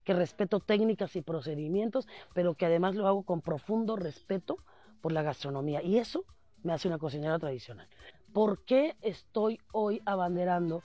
que respeto técnicas y procedimientos, pero que además lo hago con profundo respeto por la gastronomía. Y eso me hace una cocinera tradicional. ¿Por qué estoy hoy abanderando